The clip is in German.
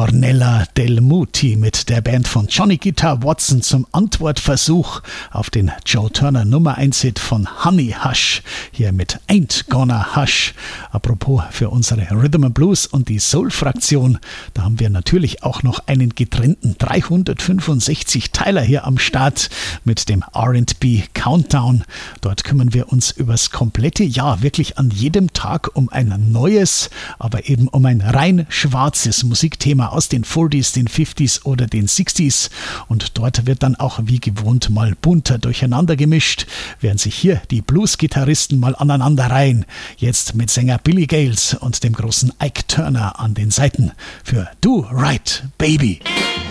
Ornella Del Muti mit der Band von Johnny Guitar Watson zum Antwortversuch auf den Joe Turner Nummer 1 Hit von Honey Hush, hier mit Ain't Gonna Hush. Apropos für unsere Rhythm and Blues und die Soul-Fraktion, da haben wir natürlich auch noch einen getrennten 365 Teiler hier am Start mit dem R&B Countdown. Dort kümmern wir uns übers komplette Jahr wirklich an jedem Tag um ein neues, aber eben um ein rein schwarzes Musikthema aus den 40s, den 50s oder den 60s. Und dort wird dann auch wie gewohnt mal bunter durcheinander gemischt, während sich hier die Blues-Gitarristen mal aneinander reihen. Jetzt mit Sänger Billy Gales und dem großen Ike Turner an den Seiten für Do Right, Baby.